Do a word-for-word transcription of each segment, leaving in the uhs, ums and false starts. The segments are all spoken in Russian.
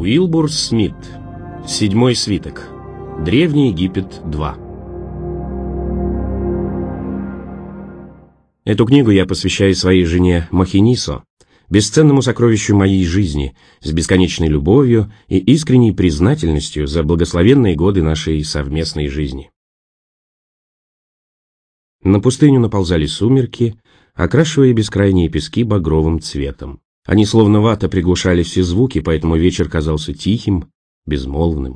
Уилбур Смит. Седьмой свиток. Древний Египет два. Эту книгу я посвящаю своей жене Махинисо, бесценному сокровищу моей жизни, с бесконечной любовью и искренней признательностью за благословенные годы нашей совместной жизни. На пустыню наползали сумерки, окрашивая бескрайние пески багровым цветом. Они словно вата приглушали все звуки, поэтому вечер казался тихим, безмолвным.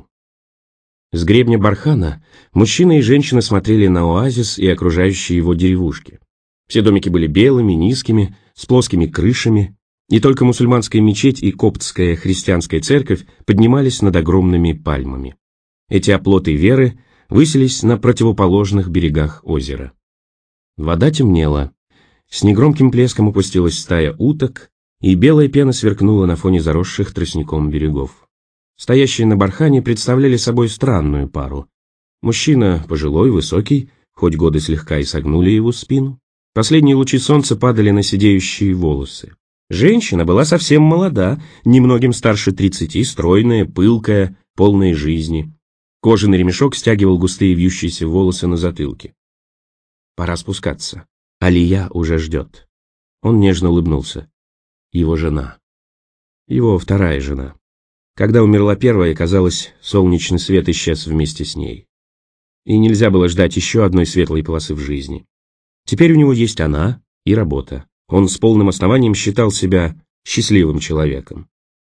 С гребня бархана мужчина и женщина смотрели на оазис и окружающие его деревушки. Все домики были белыми, низкими, с плоскими крышами, и только мусульманская мечеть и коптская христианская церковь поднимались над огромными пальмами. Эти оплоты веры высились на противоположных берегах озера. Вода темнела, с негромким плеском опустилась стая уток, и белая пена сверкнула на фоне заросших тростником берегов. Стоящие на бархане представляли собой странную пару. Мужчина пожилой, высокий, хоть годы слегка и согнули его спину. Последние лучи солнца падали на сидеющие волосы. Женщина была совсем молода, немногим старше тридцати, стройная, пылкая, полная жизни. Кожаный ремешок стягивал густые вьющиеся волосы на затылке. Пора спускаться. Алия уже ждет. Он нежно улыбнулся. Его жена. Его вторая жена. Когда умерла первая, казалось, солнечный свет исчез вместе с ней. И нельзя было ждать еще одной светлой полосы в жизни. Теперь у него есть она и работа. Он с полным основанием считал себя счастливым человеком.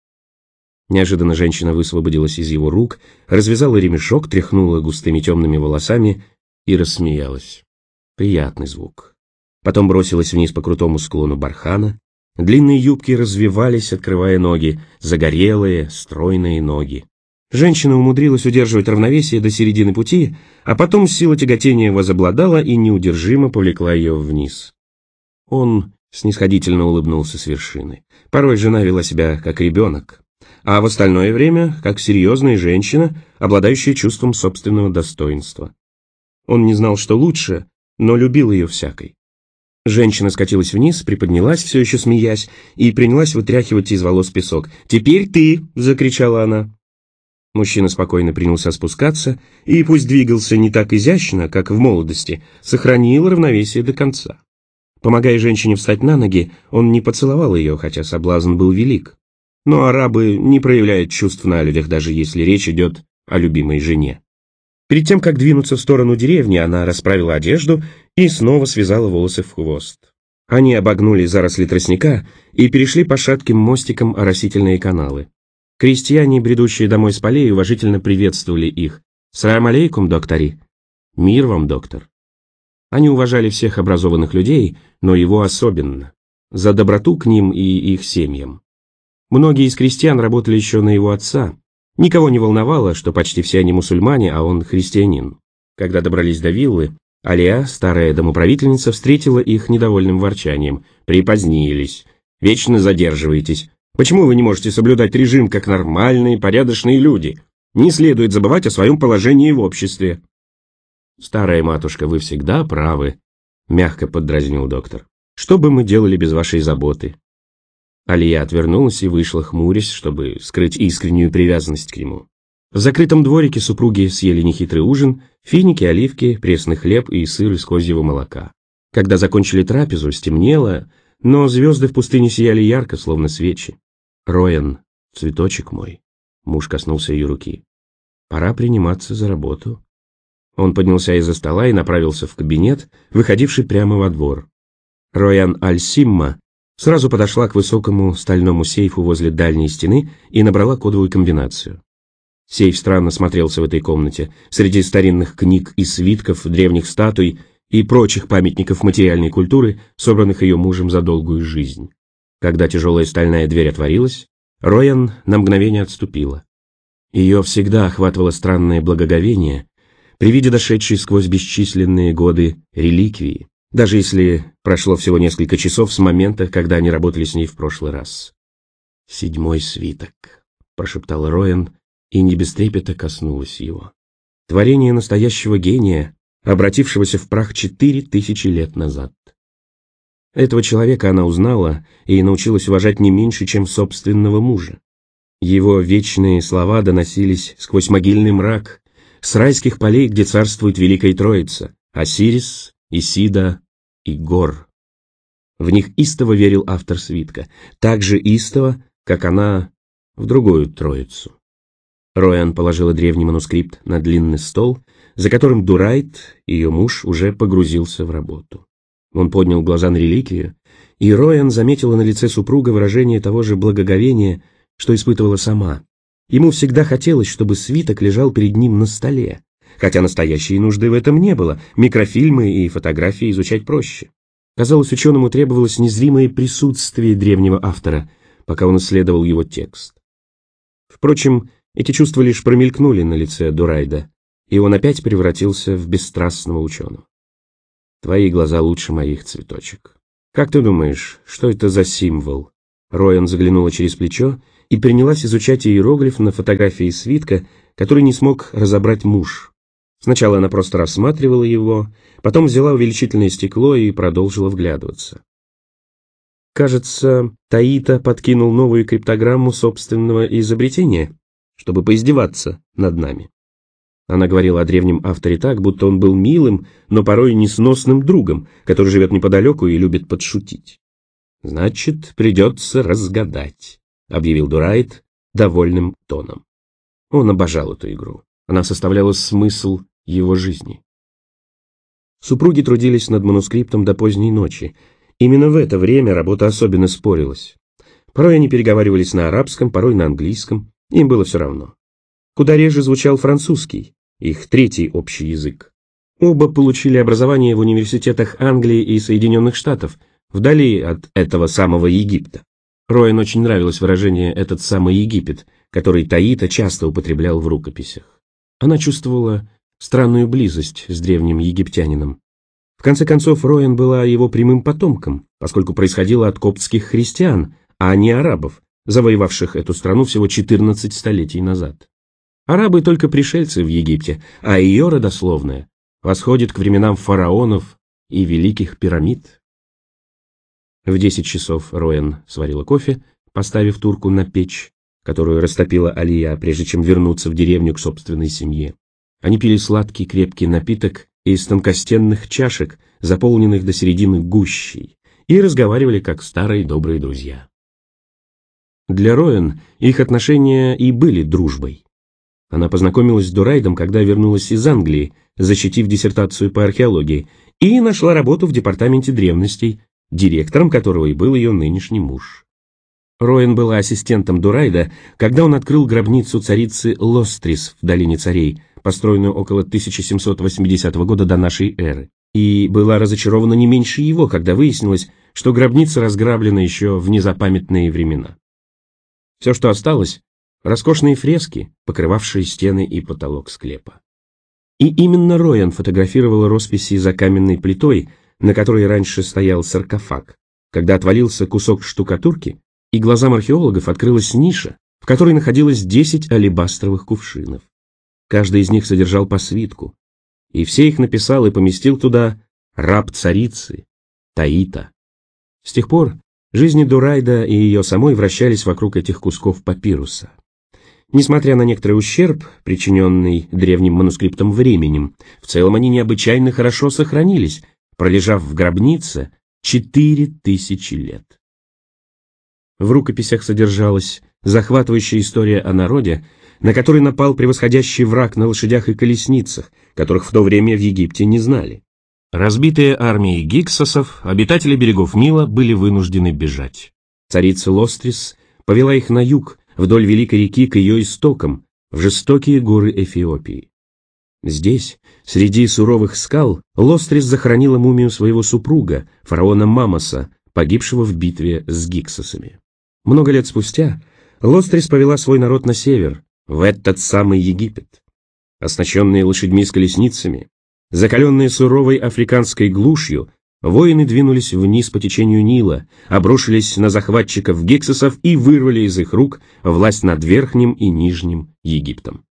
Неожиданно женщина высвободилась из его рук, развязала ремешок, тряхнула густыми темными волосами и рассмеялась. Приятный звук. Потом бросилась вниз по крутому склону бархана. Длинные юбки развивались, открывая ноги, загорелые, стройные ноги. Женщина умудрилась удерживать равновесие до середины пути, а потом сила тяготения возобладала и неудержимо повлекла ее вниз. Он снисходительно улыбнулся с вершины. Порой жена вела себя как ребенок, а в остальное время как серьезная женщина, обладающая чувством собственного достоинства. Он не знал, что лучше, но любил ее всякой. Женщина скатилась вниз, приподнялась, все еще смеясь, и принялась вытряхивать из волос песок. «Теперь ты!» — закричала она. Мужчина спокойно принялся спускаться, и пусть двигался не так изящно, как в молодости, сохранил равновесие до конца. Помогая женщине встать на ноги, он не поцеловал ее, хотя соблазн был велик. Но арабы не проявляют чувств на людях, даже если речь идет о любимой жене. Перед тем, как двинуться в сторону деревни, она расправила одежду и снова связала волосы в хвост. Они обогнули заросли тростника и перешли по шатким мостикам оросительные каналы. Крестьяне, бредущие домой с полей, уважительно приветствовали их. «Салам алейкум, доктори!» «Мир вам, доктор!» Они уважали всех образованных людей, но его особенно, за доброту к ним и их семьям. Многие из крестьян работали еще на его отца. Никого не волновало, что почти все они мусульмане, а он христианин. Когда добрались до виллы, Алия, старая домоправительница, встретила их недовольным ворчанием. «Припозднились. Вечно задерживаетесь. Почему вы не можете соблюдать режим, как нормальные, порядочные люди? Не следует забывать о своем положении в обществе». «Старая матушка, вы всегда правы», — мягко поддразнил доктор. «Что бы мы делали без вашей заботы?» Алия отвернулась и вышла, хмурясь, чтобы скрыть искреннюю привязанность к нему. В закрытом дворике супруги съели нехитрый ужин, финики, оливки, пресный хлеб и сыр из козьего молока. Когда закончили трапезу, стемнело, но звезды в пустыне сияли ярко, словно свечи. «Роян, цветочек мой», — муж коснулся ее руки, — «пора приниматься за работу». Он поднялся из-за стола и направился в кабинет, выходивший прямо во двор. Роян Аль-Симма сразу подошла к высокому стальному сейфу возле дальней стены и набрала кодовую комбинацию. Сейф странно смотрелся в этой комнате, среди старинных книг и свитков, древних статуй и прочих памятников материальной культуры, собранных ее мужем за долгую жизнь. Когда тяжелая стальная дверь отворилась, Роян на мгновение отступила. Ее всегда охватывало странное благоговение при виде дошедшей сквозь бесчисленные годы реликвии, даже если прошло всего несколько часов с момента, когда они работали с ней в прошлый раз. «Седьмой свиток», — прошептала Роян, и не без трепета коснулась его. Творение настоящего гения, обратившегося в прах четыре тысячи лет назад. Этого человека она узнала и научилась уважать не меньше, чем собственного мужа. Его вечные слова доносились сквозь могильный мрак, с райских полей, где царствует Великая Троица — Осирис, Исида и Гор. В них истово верил автор свитка, так же истово, как она в другую Троицу. Роян положила древний манускрипт на длинный стол, за которым Дурайд, ее муж, уже погрузился в работу. Он поднял глаза на реликвию, и Роян заметила на лице супруга выражение того же благоговения, что испытывала сама. Ему всегда хотелось, чтобы свиток лежал перед ним на столе, хотя настоящей нужды в этом не было, микрофильмы и фотографии изучать проще. Казалось, ученому требовалось незримое присутствие древнего автора, пока он исследовал его текст. Впрочем, эти чувства лишь промелькнули на лице Дурайда, и он опять превратился в бесстрастного ученого. «Твои глаза лучше моих, цветочек. Как ты думаешь, что это за символ?» Роян заглянула через плечо и принялась изучать иероглиф на фотографии свитка, который не смог разобрать муж. Сначала она просто рассматривала его, потом взяла увеличительное стекло и продолжила вглядываться. Кажется, Таита подкинул новую криптограмму собственного изобретения, чтобы поиздеваться над нами. Она говорила о древнем авторе так, будто он был милым, но порой несносным другом, который живет неподалеку и любит подшутить. «Значит, придется разгадать», — объявил Дурайд довольным тоном. Он обожал эту игру. Она составляла смысл его жизни. Супруги трудились над манускриптом до поздней ночи. Именно в это время работа особенно спорилась. Порой они переговаривались на арабском, порой на английском. Им было все равно. Куда реже звучал французский, их третий общий язык. Оба получили образование в университетах Англии и Соединенных Штатов, вдали от этого самого Египта. Роян очень нравилось выражение «этот самый Египет», который Таита часто употреблял в рукописях. Она чувствовала странную близость с древним египтянином. В конце концов, Роян была его прямым потомком, поскольку происходила от коптских христиан, а не арабов, завоевавших эту страну всего четырнадцать столетий назад. Арабы только пришельцы в Египте, а ее родословная восходит к временам фараонов и великих пирамид. В десять часов Роян сварила кофе, поставив турку на печь, которую растопила Алия, прежде чем вернуться в деревню к собственной семье. Они пили сладкий крепкий напиток из тонкостенных чашек, заполненных до середины гущей, и разговаривали как старые добрые друзья. Для Роян их отношения и были дружбой. Она познакомилась с Дурайдом, когда вернулась из Англии, защитив диссертацию по археологии, и нашла работу в департаменте древностей, директором которого и был ее нынешний муж. Роян была ассистентом Дурайда, когда он открыл гробницу царицы Лострис в Долине Царей, построенную около тысяча семьсот восьмидесятого года до нашей эры, и была разочарована не меньше его, когда выяснилось, что гробница разграблена еще в незапамятные времена. Все, что осталось, роскошные фрески, покрывавшие стены и потолок склепа. И именно Роян фотографировала росписи за каменной плитой, на которой раньше стоял саркофаг, когда отвалился кусок штукатурки, и глазам археологов открылась ниша, в которой находилось десять алебастровых кувшинов. Каждый из них содержал по свитку, и все их написал и поместил туда раб царицы, Таита. С тех пор жизни Дурайда и ее самой вращались вокруг этих кусков папируса. Несмотря на некоторый ущерб, причиненный древним манускриптом временем, в целом они необычайно хорошо сохранились, пролежав в гробнице четыре тысячи лет. В рукописях содержалась захватывающая история о народе, на который напал превосходящий враг на лошадях и колесницах, которых в то время в Египте не знали. Разбитые армией гиксосов, обитатели берегов Нила были вынуждены бежать. Царица Лострис повела их на юг, вдоль Великой реки к ее истокам, в жестокие горы Эфиопии. Здесь, среди суровых скал, Лострис захоронила мумию своего супруга, фараона Мамоса, погибшего в битве с гиксосами. Много лет спустя Лострис повела свой народ на север, в этот самый Египет. Оснащенные лошадьми с колесницами, закаленные суровой африканской глушью, воины двинулись вниз по течению Нила, обрушились на захватчиков гиксосов и вырвали из их рук власть над Верхним и Нижним Египтом.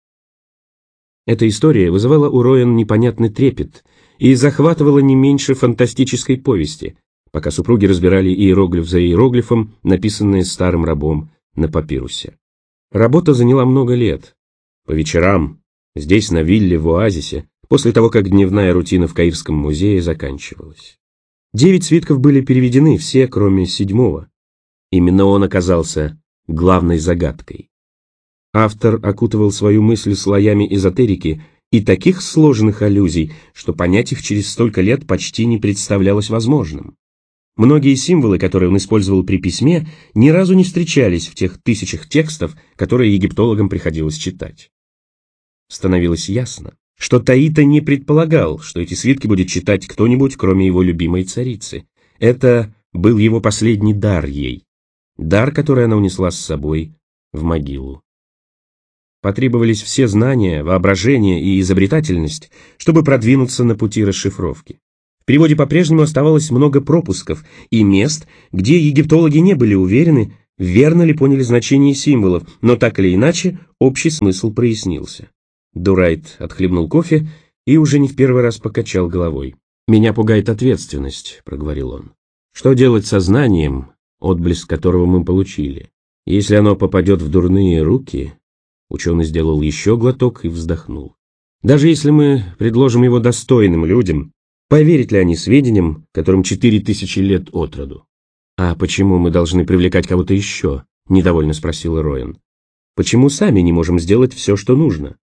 Эта история вызывала у Роян непонятный трепет и захватывала не меньше фантастической повести, пока супруги разбирали иероглиф за иероглифом, написанные старым рабом на папирусе. Работа заняла много лет. По вечерам, здесь, на вилле в оазисе, после того, как дневная рутина в Каирском музее заканчивалась. Девять свитков были переведены, все, кроме седьмого. Именно он оказался главной загадкой. Автор окутывал свою мысль слоями эзотерики и таких сложных аллюзий, что понять их через столько лет почти не представлялось возможным. Многие символы, которые он использовал при письме, ни разу не встречались в тех тысячах текстов, которые египтологам приходилось читать. Становилось ясно, что Таита не предполагал, что эти свитки будет читать кто-нибудь, кроме его любимой царицы. Это был его последний дар ей, дар, который она унесла с собой в могилу. Потребовались все знания, воображение и изобретательность, чтобы продвинуться на пути расшифровки. В переводе по-прежнему оставалось много пропусков и мест, где египтологи не были уверены, верно ли поняли значение символов, но так или иначе общий смысл прояснился. Дурайт отхлебнул кофе и уже не в первый раз покачал головой. «Меня пугает ответственность», — проговорил он. «Что делать со знанием, отблеск которого мы получили? Если оно попадет в дурные руки...» Ученый сделал еще глоток и вздохнул. «Даже если мы предложим его достойным людям, поверят ли они сведениям, которым четыре тысячи лет от роду?» «А почему мы должны привлекать кого-то еще?» — недовольно спросил Роэн. «Почему сами не можем сделать все, что нужно?»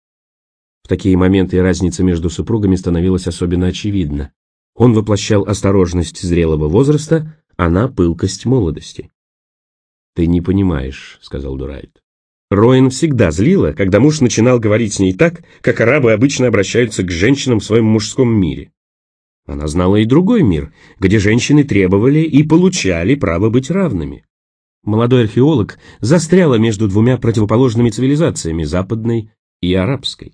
В такие моменты разница между супругами становилась особенно очевидна. Он воплощал осторожность зрелого возраста, она — пылкость молодости. «Ты не понимаешь», — сказал Дурайт. Роэн всегда злила, когда муж начинал говорить с ней так, как арабы обычно обращаются к женщинам в своем мужском мире. Она знала и другой мир, где женщины требовали и получали право быть равными. Молодой археолог застряла между двумя противоположными цивилизациями, западной и арабской.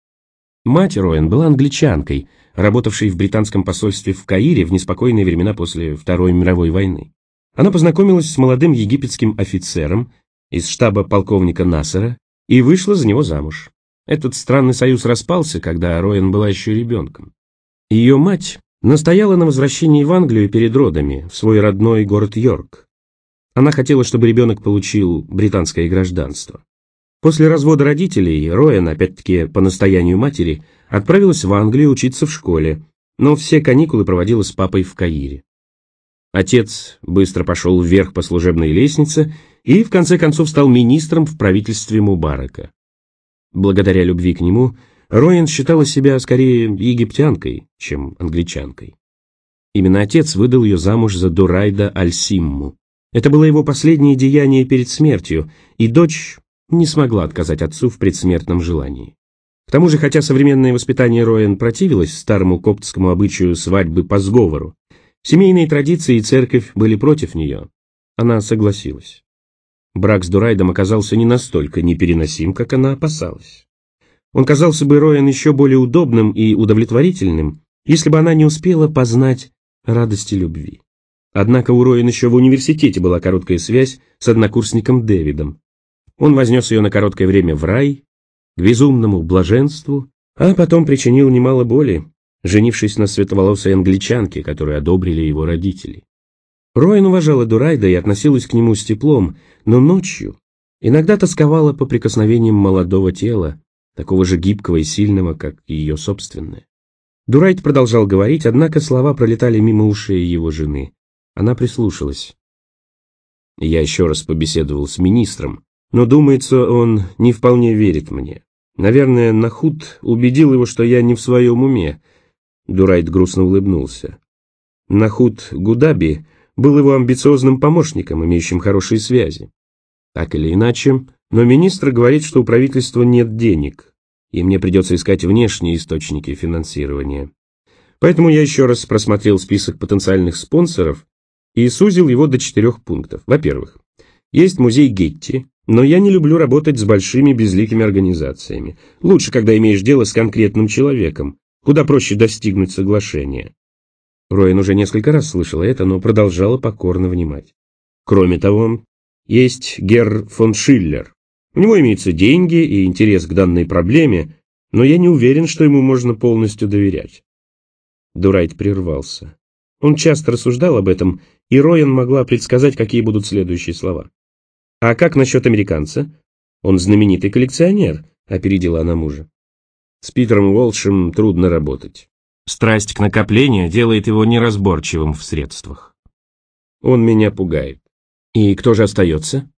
Мать Роэн была англичанкой, работавшей в британском посольстве в Каире в неспокойные времена после Второй мировой войны. Она познакомилась с молодым египетским офицером из штаба полковника Насера и вышла за него замуж. Этот странный союз распался, когда Роэн была еще ребенком. Ее мать настояла на возвращении в Англию перед родами, в свой родной город Йорк. Она хотела, чтобы ребенок получил британское гражданство. После развода родителей Роэн, опять-таки по настоянию матери, отправилась в Англию учиться в школе, но все каникулы проводила с папой в Каире. Отец быстро пошел вверх по служебной лестнице и в конце концов стал министром в правительстве Мубарака. Благодаря любви к нему, Роэн считала себя скорее египтянкой, чем англичанкой. Именно отец выдал ее замуж за Дурайда Аль-Симму. Это было его последнее деяние перед смертью, и дочь не смогла отказать отцу в предсмертном желании. К тому же, хотя современное воспитание Роэн противилось старому коптскому обычаю свадьбы по сговору, семейные традиции и церковь были против нее, она согласилась. Брак с Дурайдом оказался не настолько непереносим, как она опасалась. Он казался бы Роэн еще более удобным и удовлетворительным, если бы она не успела познать радости любви. Однако у Роэн еще в университете была короткая связь с однокурсником Дэвидом. Он вознес ее на короткое время в рай, к безумному блаженству, а потом причинил немало боли, женившись на светловолосой англичанке, которую одобрили его родители. Роэн уважала Дурайда и относилась к нему с теплом, но ночью иногда тосковала по прикосновениям молодого тела, такого же гибкого и сильного, как и ее собственное. Дурайд продолжал говорить, однако слова пролетали мимо ушей его жены. Она прислушалась. Я еще раз побеседовал с министром, но, думается, он не вполне верит мне. Наверное, Нахут убедил его, что я не в своем уме. Дурайд грустно улыбнулся. Нахут Гудаби был его амбициозным помощником, имеющим хорошие связи. Так или иначе, но министр говорит, что у правительства нет денег, и мне придется искать внешние источники финансирования. Поэтому я еще раз просмотрел список потенциальных спонсоров и сузил его до четырех пунктов. Во-первых, есть музей Гетти, но я не люблю работать с большими безликими организациями. Лучше, когда имеешь дело с конкретным человеком, куда проще достигнуть соглашения. Роэн уже несколько раз слышала это, но продолжала покорно внимать. Кроме того, есть Герр фон Шиллер. У него имеются деньги и интерес к данной проблеме, но я не уверен, что ему можно полностью доверять. Дурайт прервался. Он часто рассуждал об этом, и Роэн могла предсказать, какие будут следующие слова. А как насчет американца? Он знаменитый коллекционер, опередила она мужа. С Питером Уолшем трудно работать. Страсть к накоплению делает его неразборчивым в средствах. Он меня пугает. И кто же остается?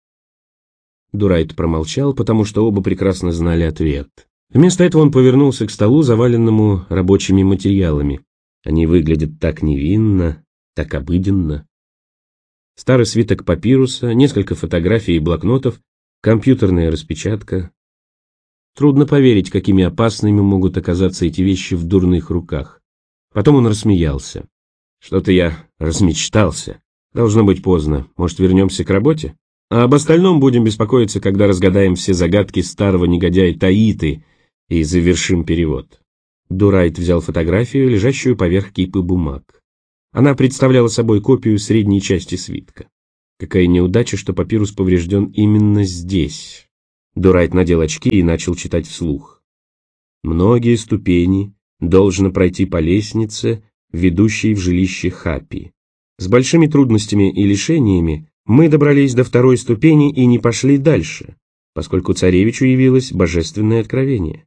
Дурайт промолчал, потому что оба прекрасно знали ответ. Вместо этого он повернулся к столу, заваленному рабочими материалами. Они выглядят так невинно, так обыденно. Старый свиток папируса, несколько фотографий и блокнотов, компьютерная распечатка. Трудно поверить, какими опасными могут оказаться эти вещи в дурных руках. Потом он рассмеялся. Что-то я размечтался. Должно быть поздно. Может, вернемся к работе? А об остальном будем беспокоиться, когда разгадаем все загадки старого негодяя Таиты и завершим перевод. Дурайт взял фотографию, лежащую поверх кипы бумаг. Она представляла собой копию средней части свитка. Какая неудача, что папирус поврежден именно здесь. Дурайт надел очки и начал читать вслух. Многие ступени должно пройти по лестнице, ведущей в жилище Хаппи. С большими трудностями и лишениями мы добрались до второй ступени и не пошли дальше, поскольку царевичу явилось божественное откровение.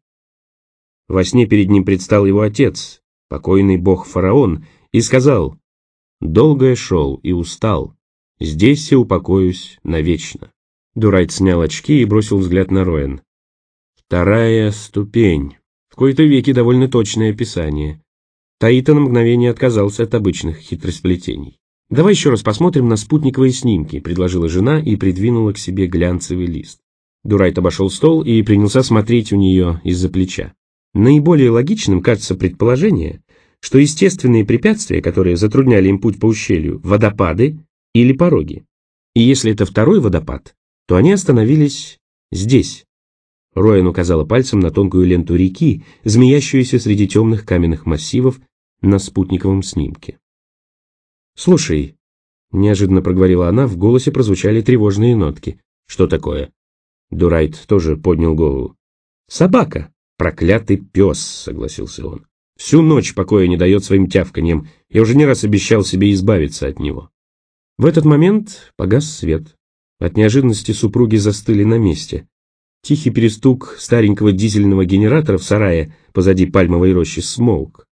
Во сне перед ним предстал его отец, покойный бог-фараон, и сказал: «Долго я шел и устал, здесь я упокоюсь навечно». Дурайт снял очки и бросил взгляд на Роэн. «Вторая ступень. В кои-то веки довольно точное описание». Таита на мгновение отказался от обычных хитросплетений. «Давай еще раз посмотрим на спутниковые снимки», — предложила жена и придвинула к себе глянцевый лист. Дурайт обошел стол и принялся смотреть у нее из-за плеча. Наиболее логичным кажется предположение, что естественные препятствия, которые затрудняли им путь по ущелью, водопады или пороги. И если это второй водопад, то они остановились здесь. Роэн указала пальцем на тонкую ленту реки, змеящуюся среди темных каменных массивов на спутниковом снимке. «Слушай», — неожиданно проговорила она, в голосе прозвучали тревожные нотки. «Что такое?» Дурайт тоже поднял голову. «Собака! Проклятый пес!» — согласился он. «Всю ночь покоя не дает своим тявканьем. Я уже не раз обещал себе избавиться от него». В этот момент погас свет. От неожиданности супруги застыли на месте. Тихий перестук старенького дизельного генератора в сарае позади пальмовой рощи смолк.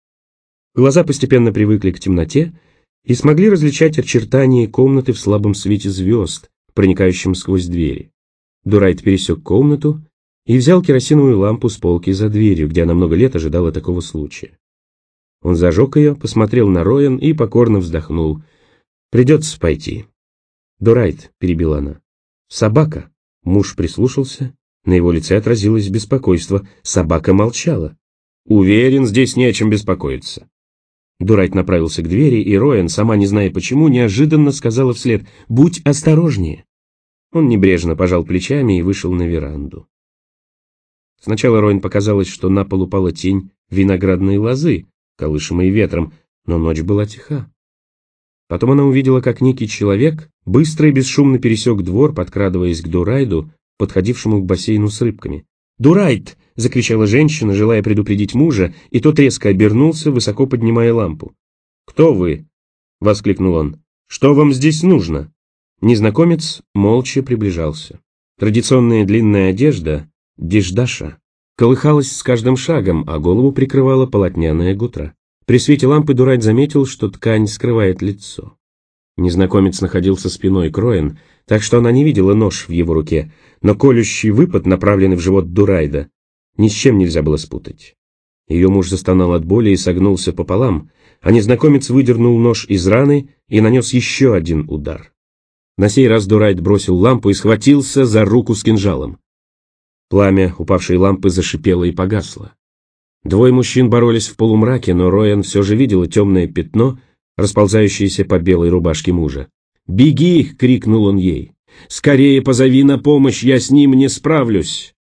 Глаза постепенно привыкли к темноте и смогли различать очертания комнаты в слабом свете звезд, проникающем сквозь двери. Дурайт пересек комнату и взял керосиновую лампу с полки за дверью, где она много лет ожидала такого случая. Он зажег ее, посмотрел на Роэн и покорно вздохнул. «Придется пойти». «Дурайт», — перебила она. «Собака». Муж прислушался, на его лице отразилось беспокойство. Собака молчала. «Уверен, здесь не о чем беспокоиться». Дурайт направился к двери, и Роэн, сама не зная почему, неожиданно сказала вслед: «Будь осторожнее». Он небрежно пожал плечами и вышел на веранду. Сначала Роэн показалось, что на пол упала тень виноградной лозы, колышемой ветром, но ночь была тиха. Потом она увидела, как некий человек быстро и бесшумно пересек двор, подкрадываясь к Дурайду, подходившему к бассейну с рыбками. «Дурайд!» — закричала женщина, желая предупредить мужа, и тот резко обернулся, высоко поднимая лампу. «Кто вы?» — воскликнул он. «Что вам здесь нужно?» Незнакомец молча приближался. Традиционная длинная одежда, диждаша, колыхалась с каждым шагом, а голову прикрывала полотняная гутра. При свете лампы Дурайд заметил, что ткань скрывает лицо. Незнакомец находился спиной к Роэн, так что она не видела нож в его руке, но колющий выпад, направленный в живот Дурайда, ни с чем нельзя было спутать. Ее муж застонал от боли и согнулся пополам, а незнакомец выдернул нож из раны и нанес еще один удар. На сей раз Дурайд бросил лампу и схватился за руку с кинжалом. Пламя упавшей лампы зашипело и погасло. Двое мужчин боролись в полумраке, но Роэн все же видела темное пятно, расползающееся по белой рубашке мужа. «Беги!» — крикнул он ей. «Скорее позови на помощь, я с ним не справлюсь!»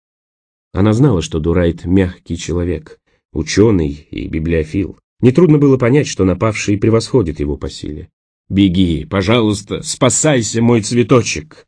Она знала, что Дурайд — мягкий человек, ученый и библиофил. Нетрудно было понять, что напавший превосходит его по силе. «Беги, пожалуйста, спасайся, мой цветочек!»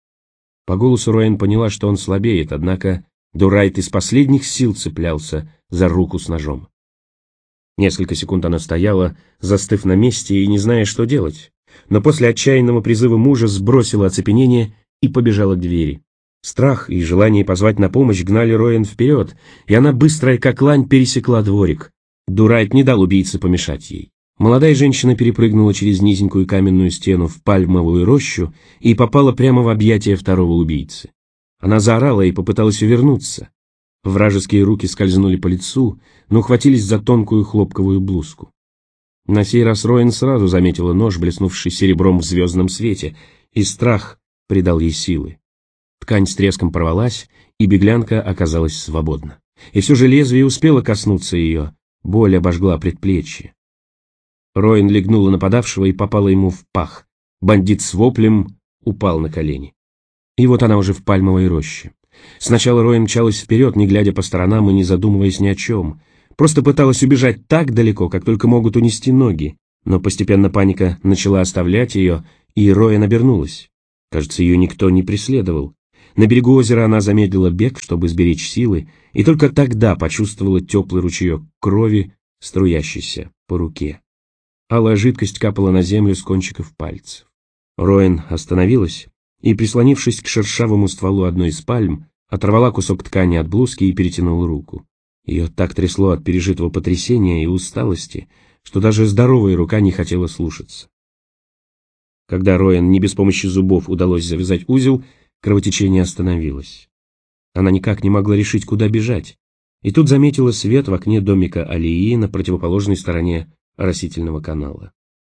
По голосу Роэн поняла, что он слабеет, однако Дурайд из последних сил цеплялся за руку с ножом. Несколько секунд она стояла, застыв на месте и не зная, что делать, но после отчаянного призыва мужа сбросила оцепенение и побежала к двери. Страх и желание позвать на помощь гнали Роэн вперед, и она, быстрая как лань, пересекла дворик. Дурайт не дал убийце помешать ей. Молодая женщина перепрыгнула через низенькую каменную стену в пальмовую рощу и попала прямо в объятия второго убийцы. Она заорала и попыталась увернуться. Вражеские руки скользнули по лицу, но ухватились за тонкую хлопковую блузку. На сей раз Роэн сразу заметила нож, блеснувший серебром в звездном свете, и страх придал ей силы. Ткань с треском порвалась, и беглянка оказалась свободна. И все же лезвие успело коснуться ее, боль обожгла предплечье. Роэн легнула нападавшего и попала ему в пах. Бандит с воплем упал на колени. И вот она уже в пальмовой роще. Сначала Роэн мчалась вперед, не глядя по сторонам и не задумываясь ни о чем. Просто пыталась убежать так далеко, как только могут унести ноги. Но постепенно паника начала оставлять ее, и Роэн обернулась. Кажется, ее никто не преследовал. На берегу озера она замедлила бег, чтобы сберечь силы, и только тогда почувствовала теплый ручеек крови, струящийся по руке. Алая жидкость капала на землю с кончиков пальцев. Роэн остановилась и, прислонившись к шершавому стволу одной из пальм, оторвала кусок ткани от блузки и перетянула руку. Ее так трясло от пережитого потрясения и усталости, что даже здоровая рука не хотела слушаться. Когда Роэн не без помощи зубов удалось завязать узел, кровотечение остановилось. Она никак не могла решить, куда бежать, и тут заметила свет в окне домика Алии на противоположной стороне оросительного канала.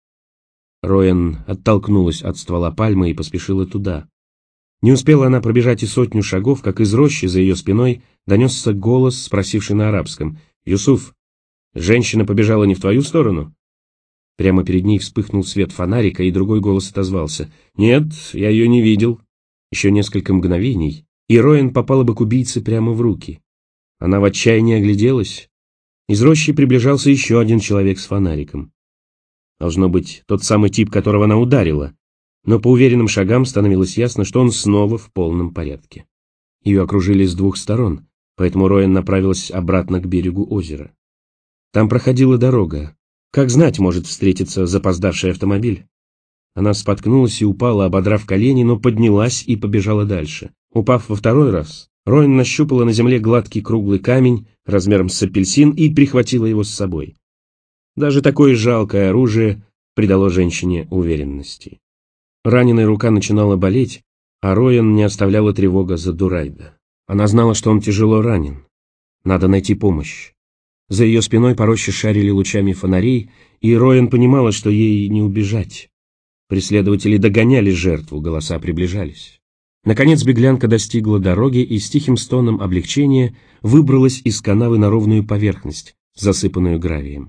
Роэн оттолкнулась от ствола пальмы и поспешила туда. Не успела она пробежать и сотню шагов, как из рощи за ее спиной донесся голос, спросивший на арабском: «Юсуф, женщина побежала не в твою сторону?» Прямо перед ней вспыхнул свет фонарика, и другой голос отозвался: «Нет, я ее не видел». Еще несколько мгновений, и Роэн попала бы к убийце прямо в руки. Она в отчаянии огляделась. Из рощи приближался еще один человек с фонариком. Должно быть, тот самый тип, которого она ударила, но по уверенным шагам становилось ясно, что он снова в полном порядке. Ее окружили с двух сторон, поэтому Роэн направилась обратно к берегу озера. Там проходила дорога. Как знать, может встретиться запоздавший автомобиль. Она споткнулась и упала, ободрав колени, но поднялась и побежала дальше. Упав во второй раз, Роэн нащупала на земле гладкий круглый камень размером с апельсин и прихватила его с собой. Даже такое жалкое оружие придало женщине уверенности. Раненая рука начинала болеть, а Роэн не оставляла тревога за Дурайда. Она знала, что он тяжело ранен. Надо найти помощь. За ее спиной по роще шарили лучами фонарей, и Роэн понимала, что ей не убежать. Преследователи догоняли жертву, голоса приближались. Наконец беглянка достигла дороги и с тихим стоном облегчения выбралась из канавы на ровную поверхность, засыпанную гравием.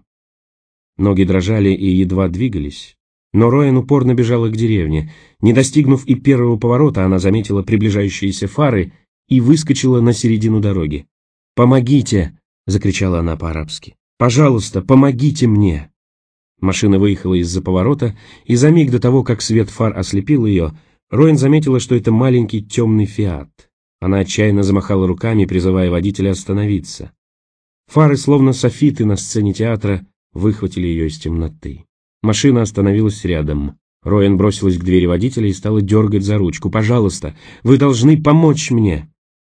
Ноги дрожали и едва двигались, но Роэн упорно бежала к деревне. Не достигнув и первого поворота, она заметила приближающиеся фары и выскочила на середину дороги. «Помогите!» — закричала она по-арабски. «Пожалуйста, помогите мне!» Машина выехала из-за поворота, и за миг до того, как свет фар ослепил ее, Роэн заметила, что это маленький темный «Фиат». Она отчаянно замахала руками, призывая водителя остановиться. Фары, словно софиты на сцене театра, выхватили ее из темноты. Машина остановилась рядом. Роэн бросилась к двери водителя и стала дергать за ручку. «Пожалуйста, вы должны помочь мне!»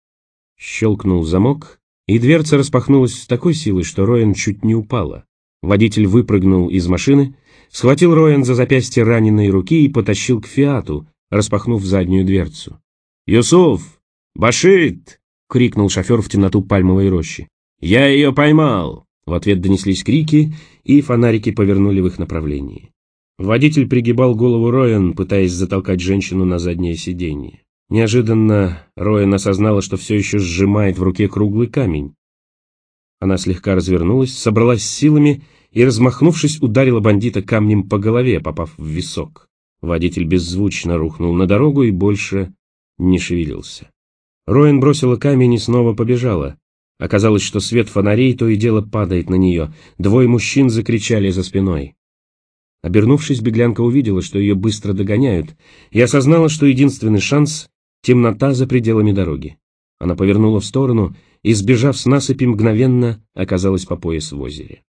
Щелкнул замок, и дверца распахнулась с такой силой, что Роэн чуть не упала. Водитель выпрыгнул из машины, схватил Роэн за запястье раненой руки и потащил к «Фиату», распахнув заднюю дверцу. «Юсуф! Башит!» — крикнул шофер в темноту пальмовой рощи. «Я ее поймал!» В ответ донеслись крики, и фонарики повернули в их направлении. Водитель пригибал голову Роэн, пытаясь затолкать женщину на заднее сиденье. Неожиданно Роэн осознала, что все еще сжимает в руке круглый камень. Она слегка развернулась, собралась с силами и, размахнувшись, ударила бандита камнем по голове, попав в висок. Водитель беззвучно рухнул на дорогу и больше не шевелился. Роэн бросила камень и снова побежала. Оказалось, что свет фонарей то и дело падает на нее. Двое мужчин закричали за спиной. Обернувшись, беглянка увидела, что ее быстро догоняют, и осознала, что единственный шанс — темнота за пределами дороги. Она повернула в сторону и, сбежав с насыпи, мгновенно оказалась по пояс в озере.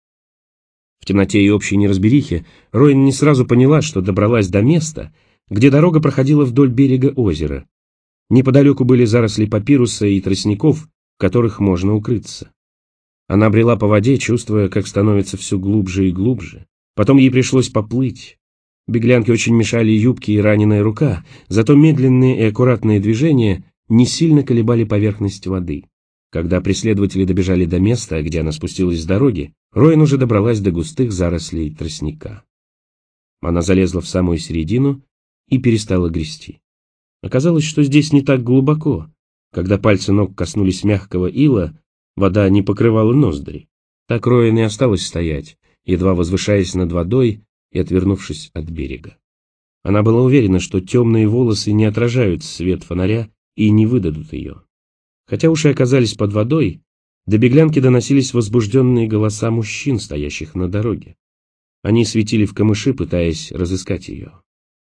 В темноте и общей неразберихе Роэн не сразу поняла, что добралась до места, где дорога проходила вдоль берега озера. Неподалеку были заросли папируса и тростников, в которых можно укрыться. Она брела по воде, чувствуя, как становится все глубже и глубже. Потом ей пришлось поплыть. Беглянке очень мешали юбки и раненая рука, зато медленные и аккуратные движения не сильно колебали поверхность воды. Когда преследователи добежали до места, где она спустилась с дороги, Роэн уже добралась до густых зарослей тростника. Она залезла в самую середину и перестала грести. Оказалось, что здесь не так глубоко. Когда пальцы ног коснулись мягкого ила, вода не покрывала ноздри. Так Роэн и осталась стоять, едва возвышаясь над водой и отвернувшись от берега. Она была уверена, что темные волосы не отражают свет фонаря и не выдадут ее. Хотя уши оказались под водой, до беглянки доносились возбужденные голоса мужчин, стоящих на дороге. Они светили в камыши, пытаясь разыскать ее.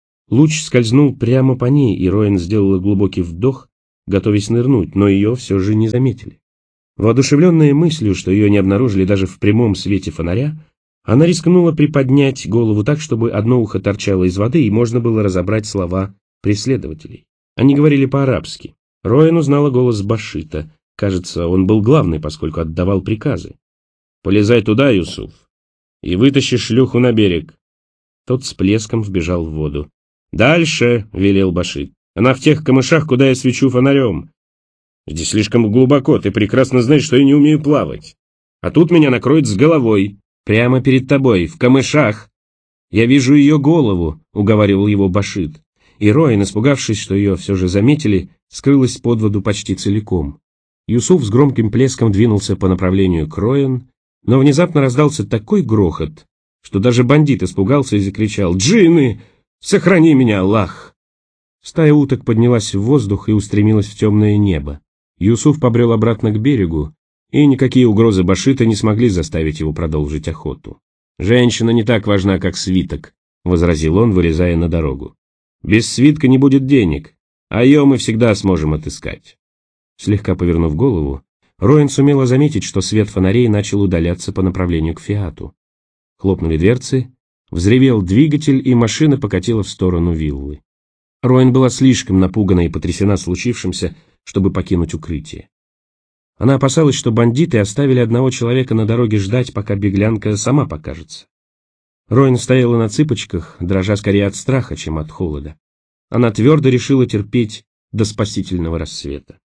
Луч скользнул прямо по ней, и Роэн сделала глубокий вдох, готовясь нырнуть, но ее все же не заметили. Воодушевленная мыслью, что ее не обнаружили даже в прямом свете фонаря, она рискнула приподнять голову так, чтобы одно ухо торчало из воды, и можно было разобрать слова преследователей. Они говорили по-арабски. Роэн узнала голос Башита. Кажется, он был главный, поскольку отдавал приказы. «Полезай туда, Юсуф, и вытащи шлюху на берег». Тот с плеском вбежал в воду. «Дальше», — велел Башит. «Она в тех камышах, куда я свечу фонарем. Здесь слишком глубоко, ты прекрасно знаешь, что я не умею плавать. А тут меня накроет с головой. Прямо перед тобой, в камышах. Я вижу ее голову», — уговаривал его Башит. И Роэн, испугавшись, что ее все же заметили, скрылась под воду почти целиком. Юсуф с громким плеском двинулся по направлению к Роэн, но внезапно раздался такой грохот, что даже бандит испугался и закричал: «Джинны! Сохрани меня, Аллах!» Стая уток поднялась в воздух и устремилась в темное небо. Юсуф побрел обратно к берегу, и никакие угрозы Башита не смогли заставить его продолжить охоту. «Женщина не так важна, как свиток», — возразил он, вылезая на дорогу. «Без свитка не будет денег, а ее мы всегда сможем отыскать». Слегка повернув голову, Роэн сумела заметить, что свет фонарей начал удаляться по направлению к Фиату. Хлопнули дверцы, взревел двигатель, и машина покатила в сторону виллы. Роэн была слишком напугана и потрясена случившимся, чтобы покинуть укрытие. Она опасалась, что бандиты оставили одного человека на дороге ждать, пока беглянка сама покажется. Роэн стояла на цыпочках, дрожа скорее от страха, чем от холода. Она твердо решила терпеть до спасительного рассвета.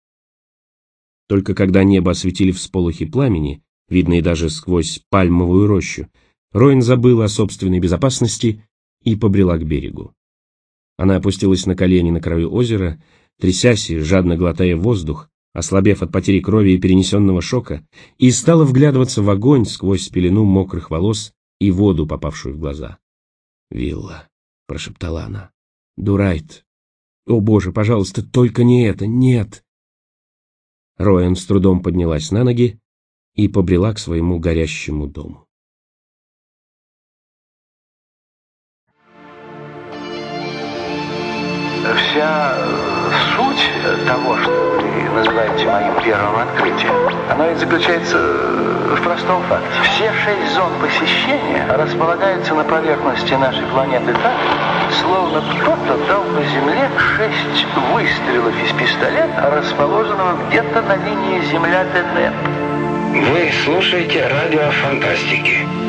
Только когда небо осветили всполохи пламени, видные даже сквозь пальмовую рощу, Роэн забыла о собственной безопасности и побрела к берегу. Она опустилась на колени на краю озера, трясясь и жадно глотая воздух, ослабев от потери крови и перенесенного шока, и стала вглядываться в огонь сквозь пелену мокрых волос и воду, попавшую в глаза. «Вилла», — прошептала она, — «Дурайт. О, Боже, пожалуйста, только не это, нет!» Роэн с трудом поднялась на ноги и побрела к своему горящему дому. Вся суть того, что вы называете моим первым открытием, оно и заключается в простом факте. Все шесть зон посещения располагаются на поверхности нашей планеты так, словно кто-то дал по Земле шесть выстрелов из пистолета, расположенного где-то на линии Земля-ТН. Вы слушаете радио фантастики.